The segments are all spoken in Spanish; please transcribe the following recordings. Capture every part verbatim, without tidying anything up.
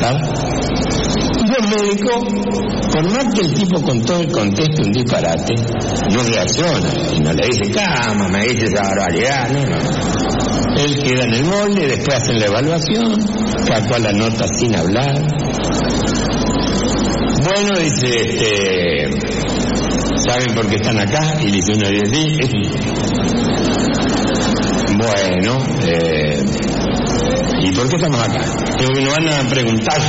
¿verdad? Y los médicos, por más que el tipo con todo el conteste un disparate, no reacciona y no le dice, cama, me dice esa barbaridad, no, no. Él queda en el molde, después hacen la evaluación, cada cual la nota sin hablar. Bueno, dice, este, ¿saben por qué están acá? Y dice uno, dice, sí. Bueno, eh, ¿y por qué estamos acá? Digo que nos van a preguntar.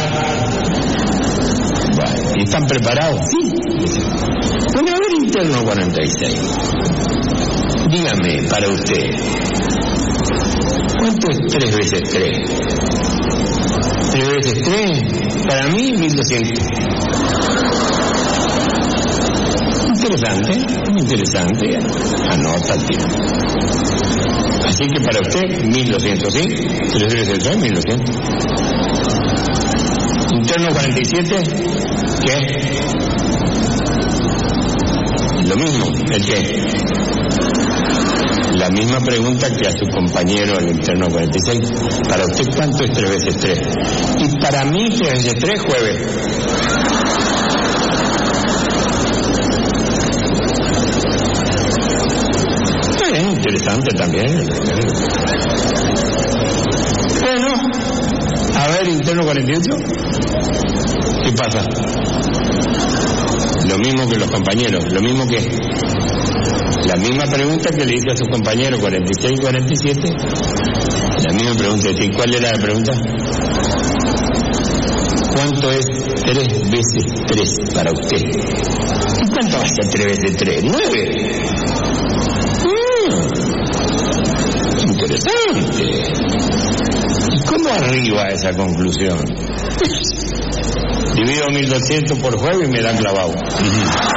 Bueno, ¿y están preparados? Sí. Bueno, a ver, interno cuarenta y seis. Dígame, para usted, ¿cuánto es tres veces tres? ¿Tres veces tres? Para mí, mil doscientos. Interesante, muy interesante. Anota el tiempo. Así que para usted, mil doscientos, ¿sí? tres veces tres, mil doscientos. Interno cuarenta y siete, ¿qué? Lo mismo, ¿el qué? La misma pregunta que a su compañero el interno cuarenta y seis. Para usted, ¿cuánto es tres veces tres? Y para mí, tres veces tres, jueves. Bien, interesante también. Bueno, a ver, interno cuarenta y ocho. ¿Qué pasa? Lo mismo que los compañeros, lo mismo que... La misma pregunta que le hice a su compañero, cuarenta y seis y cuarenta y siete. La misma pregunta. ¿Y cuál era la pregunta? ¿Cuánto es tres veces tres para usted? ¿Y cuánto va a ser tres veces tres? ¿Nueve? Mm, interesante. ¿Y cómo arriba a esa conclusión? Divido mil doscientos por jueves y me da clavado.